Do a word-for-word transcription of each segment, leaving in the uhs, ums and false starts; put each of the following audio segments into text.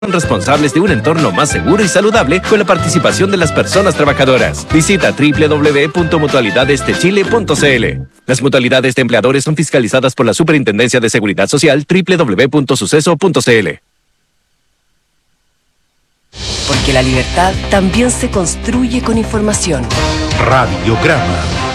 responsables de un entorno más seguro y saludable con la participación de las personas trabajadoras. Visita doble u doble u doble u punto mutualidades de chile punto c l. Las mutualidades de empleadores son fiscalizadas por la Superintendencia de Seguridad Social doble u doble u doble u punto suceso punto c l. Porque la libertad también se construye con información. Radiograma.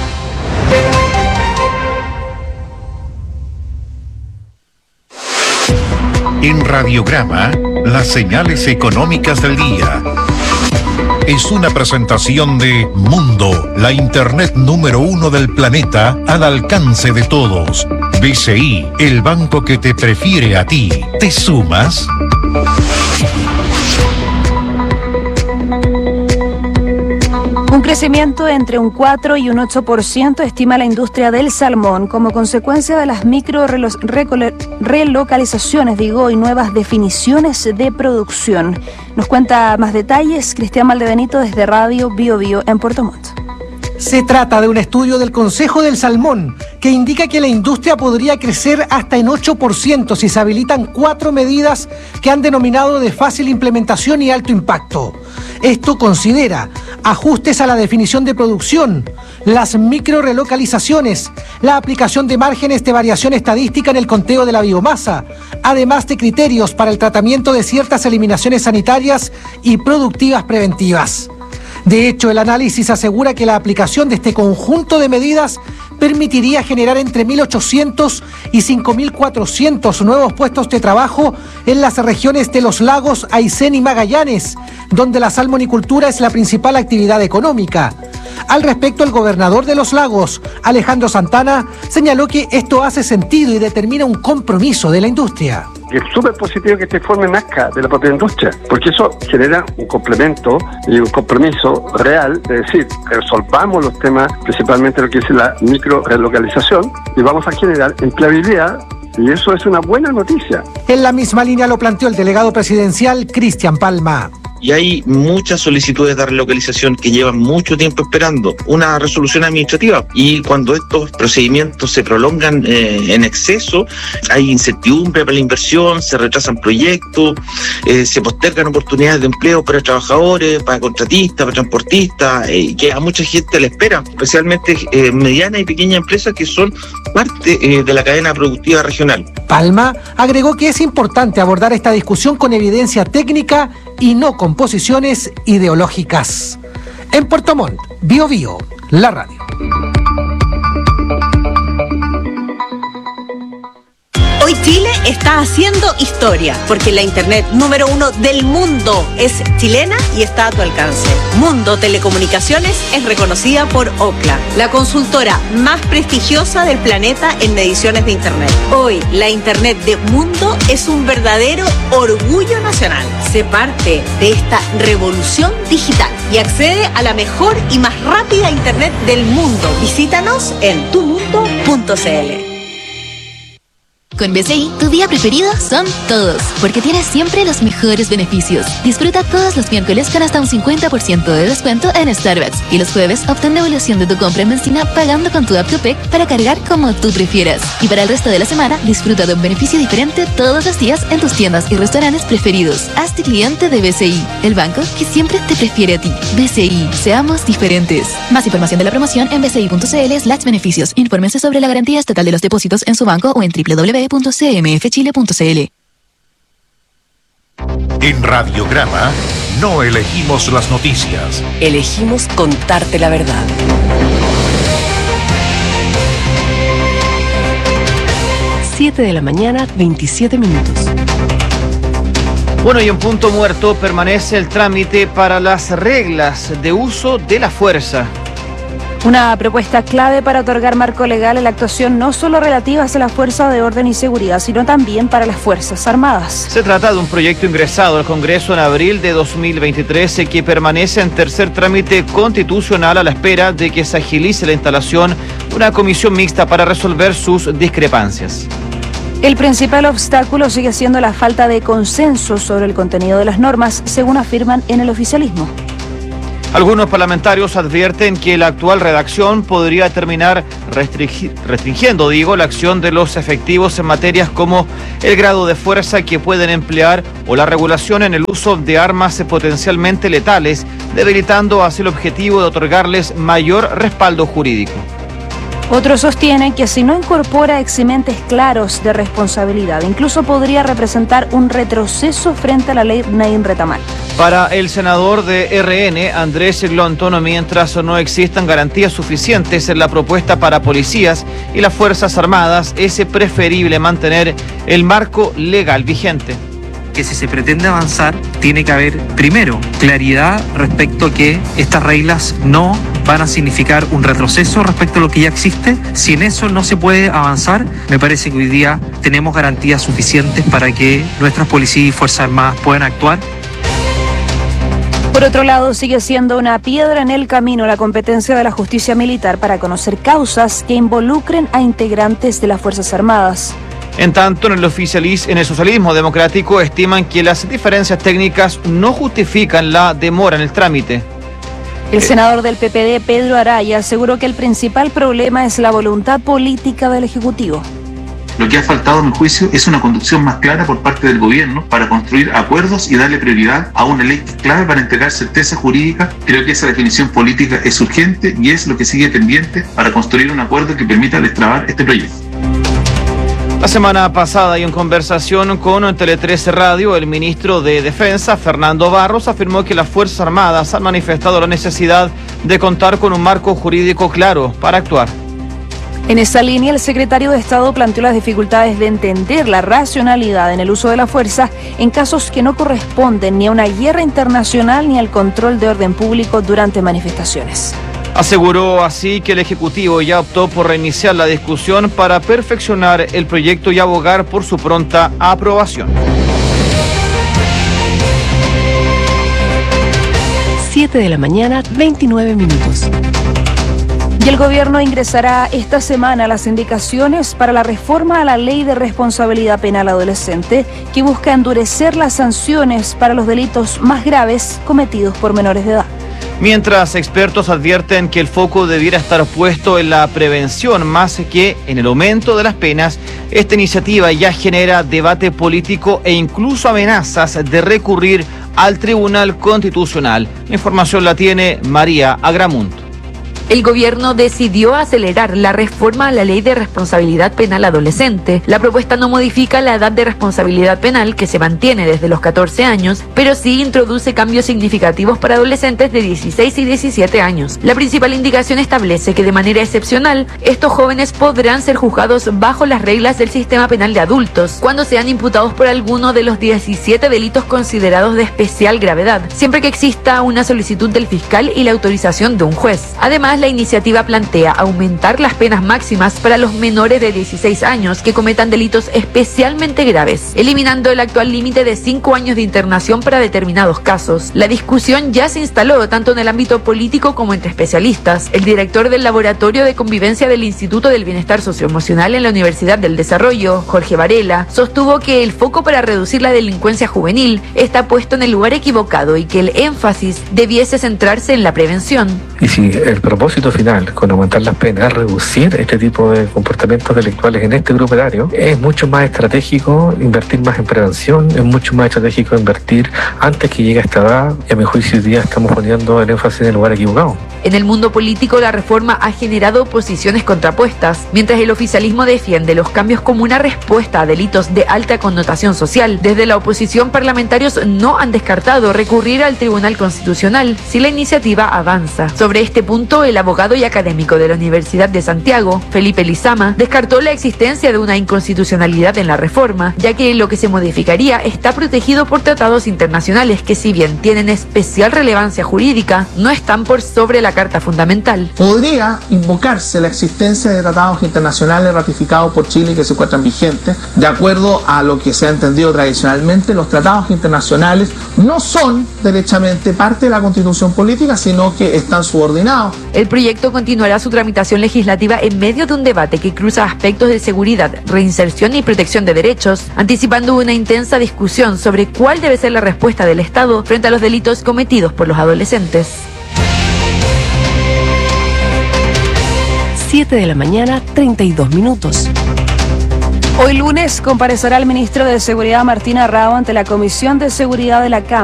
En Radiograma, las señales económicas del día. Es una presentación de Mundo, la Internet número uno del planeta al alcance de todos. B C I, el banco que te prefiere a ti. ¿Te sumas? Un crecimiento entre un cuatro y un ocho por ciento estima la industria del salmón como consecuencia de las micro relocalizaciones, digo, y nuevas definiciones de producción. Nos cuenta más detalles Cristian Valdebenito desde Radio Bio Bio en Puerto Montt. Se trata de un estudio del Consejo del Salmón que indica que la industria podría crecer hasta en ocho por ciento si se habilitan cuatro medidas que han denominado de fácil implementación y alto impacto. Esto considera ajustes a la definición de producción, las microrelocalizaciones, la aplicación de márgenes de variación estadística en el conteo de la biomasa, además de criterios para el tratamiento de ciertas eliminaciones sanitarias y productivas preventivas. De hecho, el análisis asegura que la aplicación de este conjunto de medidas permitiría generar entre mil ochocientos y cinco mil cuatrocientos nuevos puestos de trabajo en las regiones de los lagos Aysén y Magallanes, donde la salmonicultura es la principal actividad económica. Al respecto, el gobernador de los lagos, Alejandro Santana, señaló que esto hace sentido y determina un compromiso de la industria. Es súper positivo que este informe nazca de la propia industria, porque eso genera un complemento y un compromiso real de decir, resolvamos los temas, principalmente lo que es la micro-relocalización, y vamos a generar empleabilidad, y eso es una buena noticia. En la misma línea lo planteó el delegado presidencial Cristian Palma. Y hay muchas solicitudes de relocalización que llevan mucho tiempo esperando una resolución administrativa, y cuando estos procedimientos se prolongan eh, en exceso, hay incertidumbre para la inversión, se retrasan proyectos, eh, se postergan oportunidades de empleo para trabajadores, para contratistas, para transportistas, eh, que a mucha gente le espera, especialmente eh, medianas y pequeñas empresas que son parte eh, de la cadena productiva regional. Palma agregó que es importante abordar esta discusión con evidencia técnica y no con posiciones ideológicas. En Puerto Montt, Bio Bio, la radio. Hoy Chile está haciendo historia, porque la internet número uno del mundo es chilena y está a tu alcance. Mundo Telecomunicaciones es reconocida por Ookla, la consultora más prestigiosa del planeta en mediciones de internet. Hoy, la internet de Mundo es un verdadero orgullo nacional. Sé parte de esta revolución digital y accede a la mejor y más rápida internet del mundo. Visítanos en tu mundo punto c l. Con B C I, tu día preferido son todos, porque tienes siempre los mejores beneficios. Disfruta todos los miércoles con hasta un cincuenta por ciento de descuento en Starbucks, y los jueves obtén devolución de tu compra en benzina pagando con tu app Copec para cargar como tú prefieras. Y para el resto de la semana, disfruta de un beneficio diferente todos los días en tus tiendas y restaurantes preferidos. Hazte cliente de B C I, el banco que siempre te prefiere a ti. B C I, seamos diferentes. Más información de la promoción en bci.cl slash beneficios. Infórmense sobre la garantía estatal de los depósitos en su banco o en doble u doble u doble u punto c m f chile punto c l. En Radiograma, no elegimos las noticias. Elegimos contarte la verdad. siete de la mañana, veintisiete minutos. Bueno, y en punto muerto permanece el trámite para las reglas de uso de la fuerza. Una propuesta clave para otorgar marco legal a la actuación no solo relativa a la fuerza de orden y seguridad, sino también para las Fuerzas Armadas. Se trata de un proyecto ingresado al Congreso en abril de dos mil veintitrés que permanece en tercer trámite constitucional a la espera de que se agilice la instalación de una comisión mixta para resolver sus discrepancias. El principal obstáculo sigue siendo la falta de consenso sobre el contenido de las normas, según afirman en el oficialismo. Algunos parlamentarios advierten que la actual redacción podría terminar restringi- restringiendo, digo, la acción de los efectivos en materias como el grado de fuerza que pueden emplear o la regulación en el uso de armas potencialmente letales, debilitando así el objetivo de otorgarles mayor respaldo jurídico. Otros sostienen que si no incorpora eximentes claros de responsabilidad, incluso podría representar un retroceso frente a la ley Naim Retamal. Para el senador de R N, Andrés Glonton, mientras no existan garantías suficientes en la propuesta para policías y las Fuerzas Armadas, es preferible mantener el marco legal vigente. Que si se pretende avanzar, tiene que haber, primero, claridad respecto a que estas reglas no van a significar un retroceso respecto a lo que ya existe. Si en eso no se puede avanzar, me parece que hoy día tenemos garantías suficientes para que nuestras policías y Fuerzas Armadas puedan actuar. Por otro lado, sigue siendo una piedra en el camino la competencia de la justicia militar para conocer causas que involucren a integrantes de las Fuerzas Armadas. En tanto, en el, oficialis- en el socialismo democrático estiman que las diferencias técnicas no justifican la demora en el trámite. El senador del P P D, Pedro Araya, aseguró que el principal problema es la voluntad política del Ejecutivo. Lo que ha faltado, a mi juicio, es una conducción más clara por parte del gobierno para construir acuerdos y darle prioridad a una ley clave para entregar certeza jurídica. Creo que esa definición política es urgente y es lo que sigue pendiente para construir un acuerdo que permita destrabar este proyecto. La semana pasada y en conversación con Tele trece Radio, el ministro de Defensa, Fernando Barros, afirmó que las Fuerzas Armadas han manifestado la necesidad de contar con un marco jurídico claro para actuar. En esa línea, el secretario de Estado planteó las dificultades de entender la racionalidad en el uso de la fuerza en casos que no corresponden ni a una guerra internacional ni al control de orden público durante manifestaciones. Aseguró así que el Ejecutivo ya optó por reiniciar la discusión para perfeccionar el proyecto y abogar por su pronta aprobación. siete de la mañana, veintinueve minutos. Y el gobierno ingresará esta semana las indicaciones para la reforma a la Ley de Responsabilidad Penal Adolescente, que busca endurecer las sanciones para los delitos más graves cometidos por menores de edad. Mientras expertos advierten que el foco debiera estar puesto en la prevención más que en el aumento de las penas, esta iniciativa ya genera debate político e incluso amenazas de recurrir al Tribunal Constitucional. La información la tiene María Agramunt. El gobierno decidió acelerar la reforma a la Ley de Responsabilidad Penal Adolescente. La propuesta no modifica la edad de responsabilidad penal, que se mantiene desde los catorce años, pero sí introduce cambios significativos para adolescentes de dieciséis y diecisiete años. La principal indicación establece que de manera excepcional, estos jóvenes podrán ser juzgados bajo las reglas del sistema penal de adultos, cuando sean imputados por alguno de los diecisiete delitos considerados de especial gravedad, siempre que exista una solicitud del fiscal y la autorización de un juez. Además, la iniciativa plantea aumentar las penas máximas para los menores de dieciséis años que cometan delitos especialmente graves, eliminando el actual límite de cinco años de internación para determinados casos. La discusión ya se instaló tanto en el ámbito político como entre especialistas. El director del Laboratorio de Convivencia del Instituto del Bienestar Socioemocional en la Universidad del Desarrollo, Jorge Varela, sostuvo que el foco para reducir la delincuencia juvenil está puesto en el lugar equivocado y que el énfasis debiese centrarse en la prevención. Y si el propósito final con aumentar las penas, reducir este tipo de comportamientos delictuales en este grupo etario, es mucho más estratégico invertir más en prevención, es mucho más estratégico invertir antes que llegue a esta edad, y a mi juicio hoy día estamos poniendo el énfasis en el lugar equivocado. En el mundo político, la reforma ha generado posiciones contrapuestas. Mientras el oficialismo defiende los cambios como una respuesta a delitos de alta connotación social, desde la oposición parlamentarios no han descartado recurrir al Tribunal Constitucional si la iniciativa avanza. Sobre este punto, el abogado y académico de la Universidad de Santiago, Felipe Lizama, descartó la existencia de una inconstitucionalidad en la reforma, ya que lo que se modificaría está protegido por tratados internacionales que, si bien tienen especial relevancia jurídica, no están por sobre la Carta Fundamental. Podría invocarse la existencia de tratados internacionales ratificados por Chile que se encuentran vigentes. De acuerdo a lo que se ha entendido tradicionalmente, los tratados internacionales no son derechamente parte de la Constitución política, sino que están subordinados. El proyecto continuará su tramitación legislativa en medio de un debate que cruza aspectos de seguridad, reinserción y protección de derechos, anticipando una intensa discusión sobre cuál debe ser la respuesta del Estado frente a los delitos cometidos por los adolescentes. siete de la mañana, treinta y dos minutos. Hoy lunes comparecerá el ministro de Seguridad Martín Arrao ante la Comisión de Seguridad de la Cámara.